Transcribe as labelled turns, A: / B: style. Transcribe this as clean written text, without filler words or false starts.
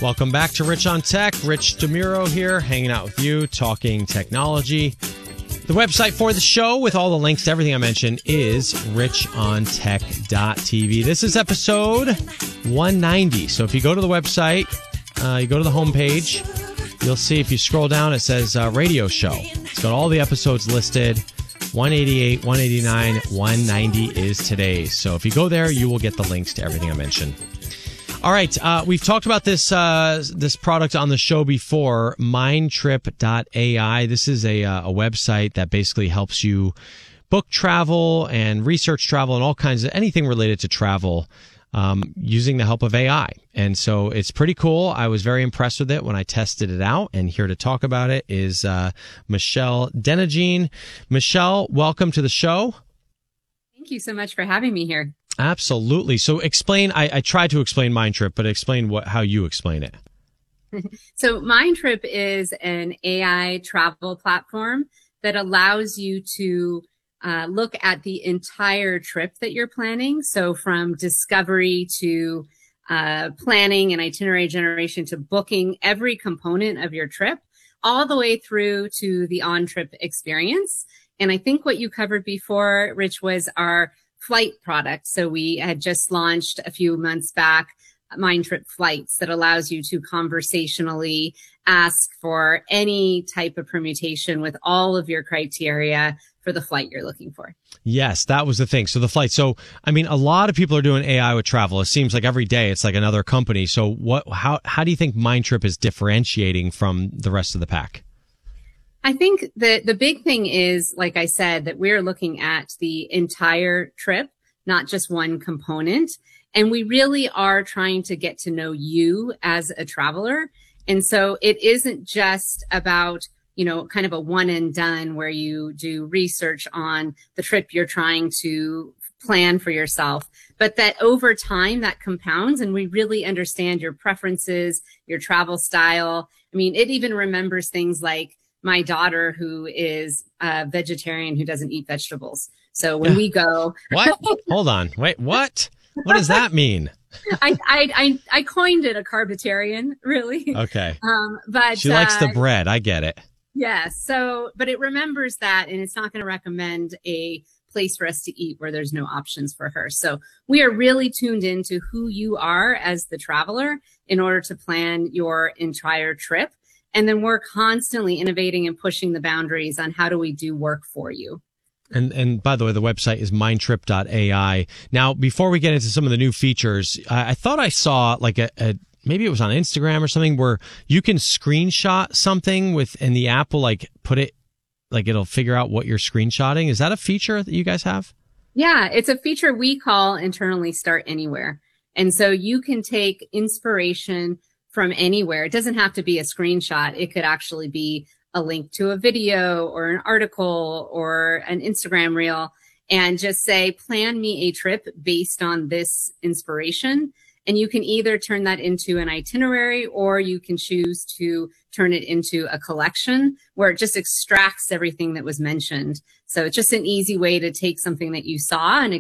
A: Welcome back to Rich on Tech. Rich DeMuro here, hanging out with you, talking technology. The website for the show with all the links to everything I mentioned is richontech.tv. This is episode 190. So if you go to the website, you go to the homepage, you'll see if you scroll down, it says radio show. It's got all the episodes listed. 188, 189, 190 is today's. So if you go there, you will get the links to everything I mentioned. All right, we've talked about this product on the show before, Mindtrip.ai. This is a website that basically helps you book travel and research travel and all kinds of anything related to travel using the help of AI. And so it's pretty cool. I was very impressed with it when I tested it out. And here to talk about it is Michelle Denigine. Michelle, welcome to the show.
B: Thank you so much for having me here.
A: Absolutely. So explain, I tried to explain Mindtrip, but explain how you explain it.
B: So Mindtrip is an AI travel platform that allows you to look at the entire trip that you're planning. So from discovery to planning and itinerary generation to booking every component of your trip, all the way through to the on-trip experience. And I think what you covered before, Rich, was our flight product. So we had just launched a few months back Mindtrip Flights that allows you to conversationally ask for any type of permutation with all of your criteria for the flight you're looking for.
A: Yes, that was the thing. So the flight. So, I mean, a lot of people are doing AI with travel. It seems like every day it's like another company. So how do you think Mindtrip is differentiating from the rest of the pack?
B: I think the big thing is, like I said, that we're looking at the entire trip, not just one component. And we really are trying to get to know you as a traveler. And so it isn't just about, kind of a one and done where you do research on the trip you're trying to plan for yourself, but that over time that compounds and we really understand your preferences, your travel style. I mean, it even remembers things like my daughter, who is a vegetarian who doesn't eat vegetables. So when we go,
A: what? Hold on. Wait, what? What does that mean?
B: I coined it a carbitarian, really.
A: Okay.
B: But
A: she likes the bread. I get it.
B: Yeah. So, but it remembers that, and it's not going to recommend a place for us to eat where there's no options for her. So we are really tuned into who you are as the traveler in order to plan your entire trip. And then we're constantly innovating and pushing the boundaries on how do we do work for you.
A: And by the way, the website is mindtrip.ai. Now, before we get into some of the new features, I thought I saw like maybe it was on Instagram or something where you can screenshot something and the app will like put it, like it'll figure out what you're screenshotting. Is that a feature that you guys have?
B: Yeah, it's a feature we call internally Start Anywhere. And so you can take inspiration from anywhere. It doesn't have to be a screenshot. It could actually be a link to a video or an article or an Instagram reel and just say, plan me a trip based on this inspiration. And you can either turn that into an itinerary or you can choose to turn it into a collection where it just extracts everything that was mentioned. So it's just an easy way to take something that you saw and